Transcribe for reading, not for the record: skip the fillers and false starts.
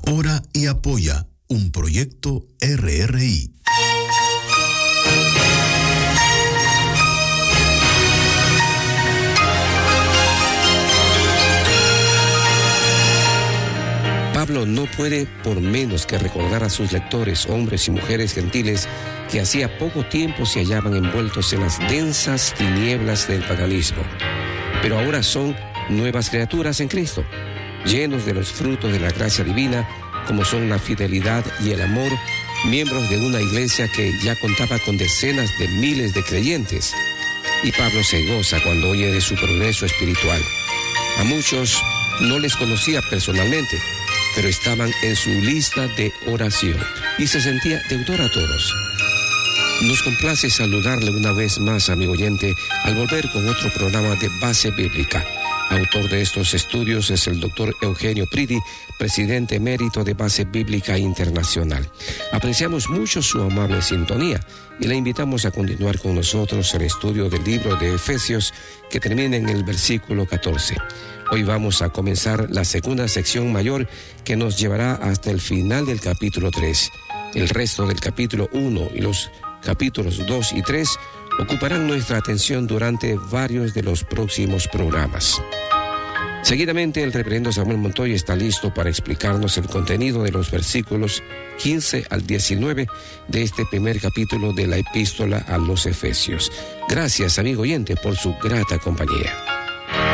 Ora y apoya un proyecto RRI. Pablo no puede por menos que recordar a sus lectores, hombres y mujeres gentiles, que hacía poco tiempo se hallaban envueltos en las densas tinieblas del paganismo, pero ahora son nuevas criaturas en Cristo, llenos de los frutos de la gracia divina, como son la fidelidad y el amor, miembros de una iglesia que ya contaba con decenas de miles de creyentes. Y Pablo se goza cuando oye de su progreso espiritual. A muchos no les conocía personalmente, pero estaban en su lista de oración y se sentía deudor a todos. Nos complace saludarle una vez más, amigo oyente, al volver con otro programa de Base Bíblica. Autor de estos estudios es el doctor Eugenio Pridi, presidente emérito de Base Bíblica Internacional. Apreciamos mucho su amable sintonía y le invitamos a continuar con nosotros el estudio del libro de Efesios, que termina en el versículo 14. Hoy vamos a comenzar la segunda sección mayor, que nos llevará hasta el final del capítulo 3. El resto del capítulo 1 y los capítulos 2 y 3 ocuparán nuestra atención durante varios de los próximos programas. Seguidamente, el reverendo Samuel Montoya está listo para explicarnos el contenido de los versículos 15 al 19 de este primer capítulo de la epístola a los Efesios. Gracias, amigo oyente, por su grata compañía.